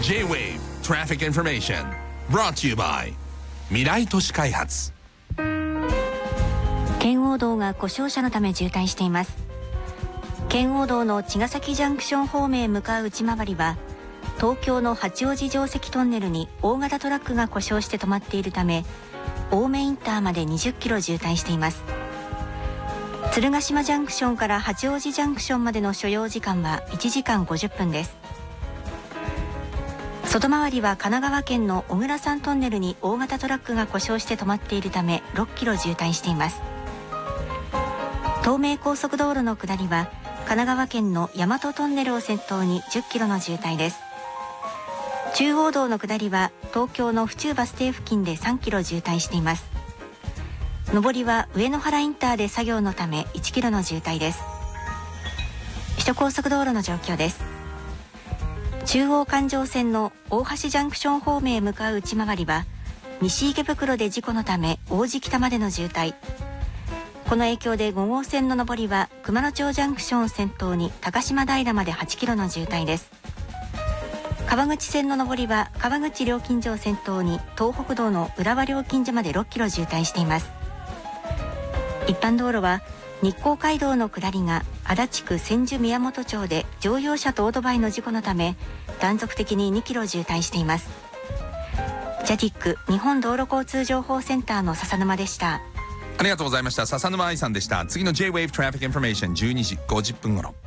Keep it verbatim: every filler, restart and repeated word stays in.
J-Wave Traffic Information brought to you by 未来都市開発。 圏央道が故障車のため渋滞しています。圏央道の茅ヶ崎ジャンクション方面へ向かう内回りは東京の八王子城跡トンネルに大型トラックが故障して止まっているため、青梅インターまでにじゅっキロ渋滞しています。鶴ヶ島ジャンクションから八王子ジャンクションまでの所要時間はいちじかんごじゅっぷんです。外回りは神奈川県の小倉山トンネルに大型トラックが故障して止まっているためろっキロ渋滞しています。東名高速道路の下りは神奈川県の大和トンネルを先頭にじゅっキロの渋滞です。中央道の下りは東京の府中バス停付近でさんキロ渋滞しています。上りは上野原インターで作業のためいちキロの渋滞です。首都高速道路の状況です。中央環状線の大橋ジャンクション方面へ向かう内回りは西池袋で事故のため王子北までの渋滞。この影響でご号線の上りは熊野町ジャンクションを先頭に高島平まではちキロの渋滞です。川口線の上りは川口料金所を先頭に東北道の浦和料金所までろっキロ渋滞しています。一般道路は日光街道の下りが足立区千住宮本町で乗用車とオートバイの事故のため断続的ににキロ渋滞しています。ジャティック日本道路交通情報センターの笹沼でした。 ありがとうございました。笹沼愛さんでした。次の J-Wave Traffic Information じゅうにじごじゅっぷん頃。